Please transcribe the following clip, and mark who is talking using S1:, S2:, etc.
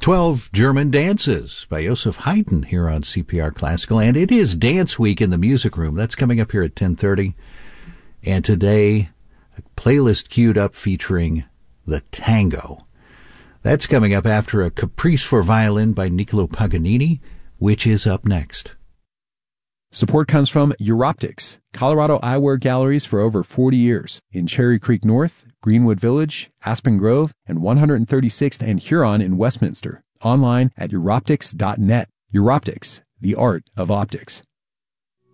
S1: 12 German Dances by Joseph Haydn here on CPR Classical. And it is Dance Week in the Music Room. That's coming up here at 10:30. And today, a playlist queued up featuring the tango. That's coming up after a Caprice for Violin by Niccolo Paganini, which is up next.
S2: Support comes from Europtics, Colorado eyewear galleries for over 40 years in Cherry Creek North, Greenwood Village, Aspen Grove, and 136th and Huron in Westminster. Online at Europtics.net. Europtics, the art of optics.